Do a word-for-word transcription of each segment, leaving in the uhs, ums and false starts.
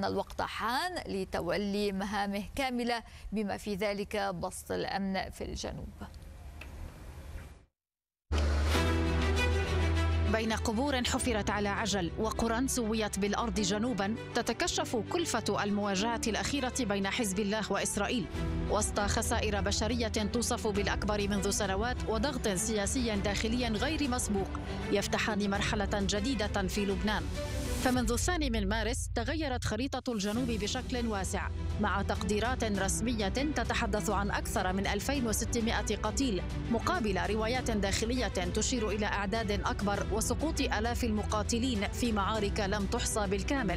وأن الوقت حان لتولي مهامه كاملة بما في ذلك بسط الأمن في الجنوب. بين قبور حفرت على عجل وقرى سويت بالأرض جنوبا، تتكشف كلفة المواجهة الأخيرة بين حزب الله وإسرائيل وسط خسائر بشرية توصف بالأكبر منذ سنوات وضغط سياسي داخلي غير مسبوق يفتحان مرحلة جديدة في لبنان. فمنذ الثاني من مارس تغيرت خريطة الجنوب بشكل واسع، مع تقديرات رسمية تتحدث عن أكثر من ألفين وستمائة قتيل، مقابل روايات داخلية تشير إلى أعداد أكبر وسقوط آلاف المقاتلين في معارك لم تحصى بالكامل.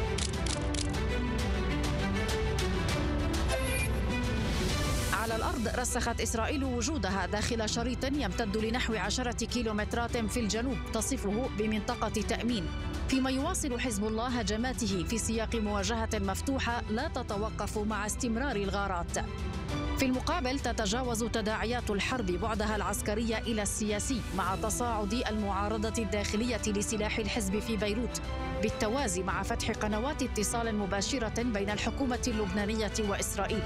على الأرض رسخت إسرائيل وجودها داخل شريط يمتد لنحو عشرة كيلومترات في الجنوب تصفه بمنطقة تأمين، فيما يواصل حزب الله هجماته في سياق مواجهة مفتوحة لا تتوقف مع استمرار الغارات. في المقابل تتجاوز تداعيات الحرب بعدها العسكري إلى السياسي مع تصاعد المعارضة الداخلية لسلاح الحزب في بيروت، بالتوازي مع فتح قنوات اتصال مباشرة بين الحكومة اللبنانية وإسرائيل.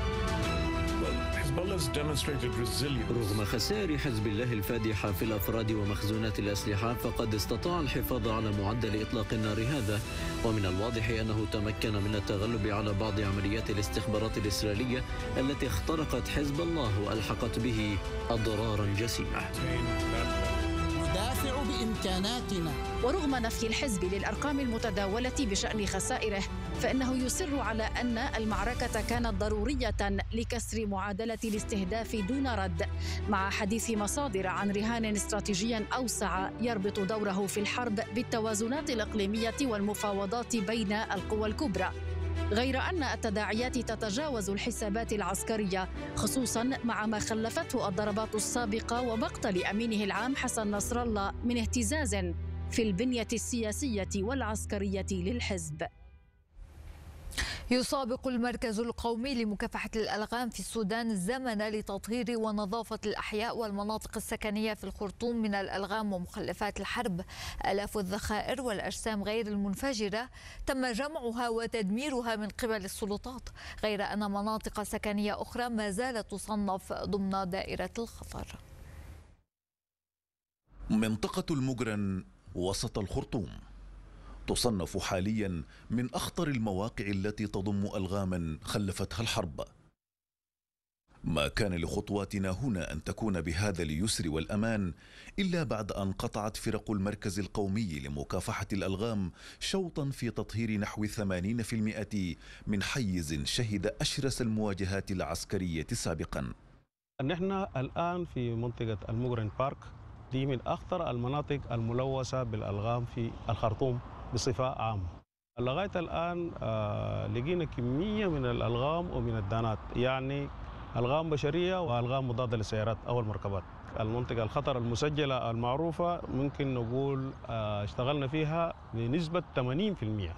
رغم خسائر حزب الله الفادحة في الأفراد ومخزونات الأسلحة، فقد استطاع الحفاظ على معدل إطلاق النار هذا، ومن الواضح أنه تمكن من التغلب على بعض عمليات الاستخبارات الإسرائيلية التي اخترقت حزب الله وألحقت به أضرارا جسيمة. ندافع بإمكاناتنا. ورغم نفي الحزب للأرقام المتداولة بشأن خسائره، فإنه يصر على أن المعركة كانت ضرورية لكسر معادلة الاستهداف دون رد، مع حديث مصادر عن رهان استراتيجي أوسع يربط دوره في الحرب بالتوازنات الإقليمية والمفاوضات بين القوى الكبرى. غير أن التداعيات تتجاوز الحسابات العسكرية، خصوصا مع ما خلفته الضربات السابقة ومقتل أمينه العام حسن نصر الله من اهتزاز في البنية السياسية والعسكرية للحزب. يسابق المركز القومي لمكافحة الألغام في السودان الزمن لتطهير ونظافة الأحياء والمناطق السكنية في الخرطوم من الألغام ومخلفات الحرب. آلاف الذخائر والأجسام غير المنفجرة تم جمعها وتدميرها من قبل السلطات، غير أن مناطق سكنية أخرى ما زالت تصنف ضمن دائرة الخطر. منطقة المجرن وسط الخرطوم تصنف حاليا من أخطر المواقع التي تضم ألغاما خلفتها الحرب. ما كان لخطواتنا هنا أن تكون بهذا اليسر والأمان إلا بعد أن قطعت فرق المركز القومي لمكافحة الألغام شوطا في تطهير نحو ثمانين بالمئة من حيز شهد أشرس المواجهات العسكرية سابقا. نحن الآن في منطقة المجرن بارك، دي من أخطر المناطق الملوثة بالألغام في الخرطوم بصفة عامة. لغاية الآن آه لقينا كمية من الألغام ومن الدانات، يعني ألغام بشرية وألغام مضادة للسيارات أو المركبات. المنطقة الخطر المسجلة المعروفة ممكن نقول آه اشتغلنا فيها بنسبة ثمانين بالمئة.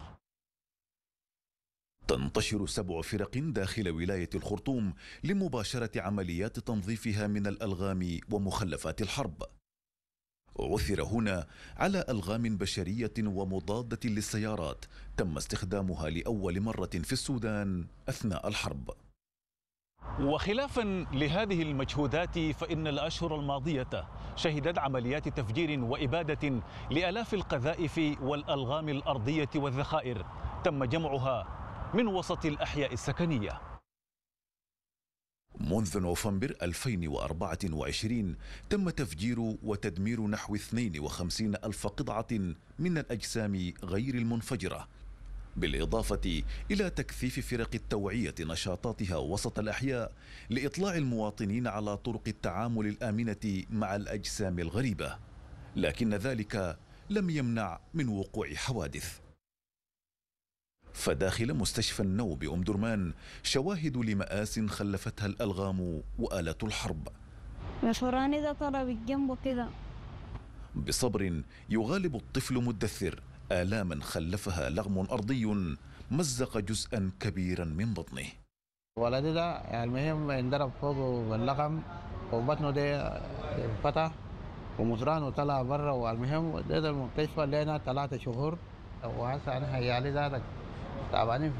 تنتشر سبع فرق داخل ولاية الخرطوم لمباشرة عمليات تنظيفها من الألغام ومخلفات الحرب. عثر هنا على ألغام بشرية ومضادة للسيارات تم استخدامها لأول مرة في السودان أثناء الحرب. وخلافا لهذه المجهودات، فإن الأشهر الماضية شهدت عمليات تفجير وإبادة لآلاف القذائف والألغام الأرضية والذخائر تم جمعها من وسط الأحياء السكنية. منذ نوفمبر ألفين وأربعة وعشرين تم تفجير وتدمير نحو اثنين وخمسين ألف قطعة من الأجسام غير المنفجرة، بالإضافة إلى تكثيف فرق التوعية نشاطاتها وسط الأحياء لإطلاع المواطنين على طرق التعامل الآمنة مع الأجسام الغريبة، لكن ذلك لم يمنع من وقوع حوادث. فداخل مستشفى النوم بأم درمان شواهد لمآس خلفتها الألغام وآلات الحرب. مشهوراني ده طلع بالجنب كده. بصبر يغالب الطفل مدثر آلاما خلفها لغم أرضي مزق جزءا كبيرا من بطنه. ولدي ده يعني المهم انضرب فوقه باللغم وبطنه ده فتح ومصرانه طلع برا، والمهم ده المستشفى لنا ثلاثة شهور، وهسه انا هيالي ذاتك تعبانين